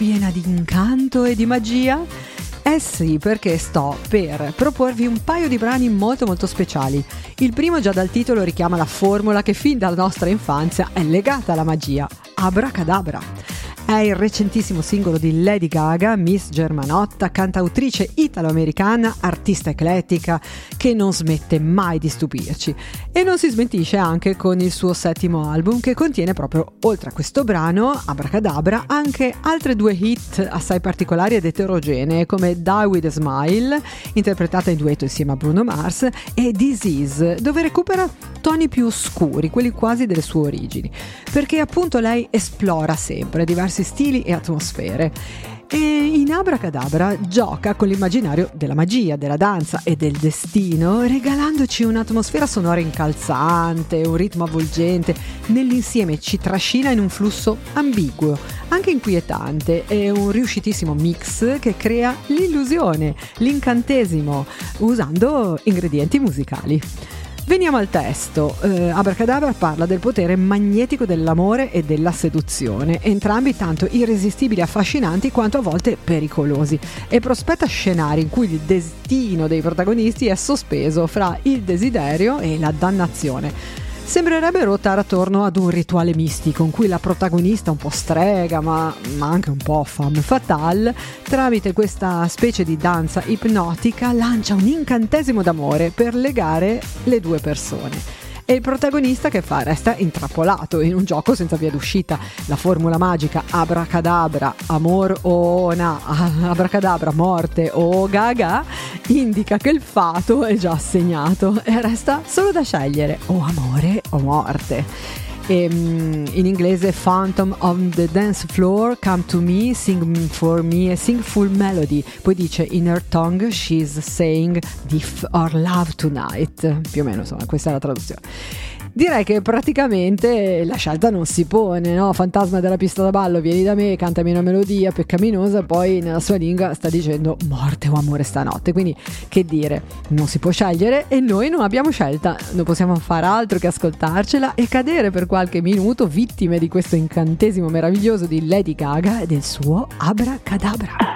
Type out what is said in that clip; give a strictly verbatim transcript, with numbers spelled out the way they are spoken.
piena di incanto e di magia? Eh sì, perché sto per proporvi un paio di brani molto molto speciali. Il primo, già dal titolo, richiama la formula che fin dalla nostra infanzia è legata alla magia: Abracadabra. È il recentissimo singolo di Lady Gaga, Miss Germanotta, cantautrice italo-americana, artista eclettica, che non smette mai di stupirci. E non si smentisce anche con il suo settimo album, che contiene proprio, oltre a questo brano, Abracadabra, anche altre due hit assai particolari ed eterogenee, come Die With A Smile, interpretata in duetto insieme a Bruno Mars, e Disease, dove recupera toni più oscuri, quelli quasi delle sue origini, perché appunto lei esplora sempre diversi stili e atmosfere, e in Abracadabra gioca con l'immaginario della magia, della danza e del destino, regalandoci un'atmosfera sonora incalzante, un ritmo avvolgente. Nell'insieme ci trascina in un flusso ambiguo, anche inquietante, e un riuscitissimo mix che crea l'illusione, l'incantesimo, usando ingredienti musicali. Veniamo al testo. eh, Abracadabra parla del potere magnetico dell'amore e della seduzione, entrambi tanto irresistibili e affascinanti quanto a volte pericolosi, e prospetta scenari in cui il destino dei protagonisti è sospeso fra il desiderio e la dannazione. Sembrerebbe ruotare attorno ad un rituale mistico in cui la protagonista, un po' strega ma, ma anche un po' femme fatale, tramite questa specie di danza ipnotica lancia un incantesimo d'amore per legare le due persone. E il protagonista che fa? Resta intrappolato in un gioco senza via d'uscita. La formula magica Abracadabra, amor o na, Abracadabra, morte o gaga, indica che il fato è già assegnato e resta solo da scegliere o amore o morte. E, um, in inglese Phantom on the dance floor, come to me, sing for me a singful melody. Poi dice in her tongue she's saying "If our love tonight", più o meno, insomma, questa è la traduzione. Direi che praticamente la scelta non si pone, no? Fantasma della pista da ballo, vieni da me, cantami una melodia peccaminosa, poi nella sua lingua sta dicendo morte o amore stanotte. Quindi, che dire, non si può scegliere e noi non abbiamo scelta, non possiamo fare altro che ascoltarcela e cadere per qualche minuto vittime di questo incantesimo meraviglioso di Lady Gaga e del suo Abracadabra.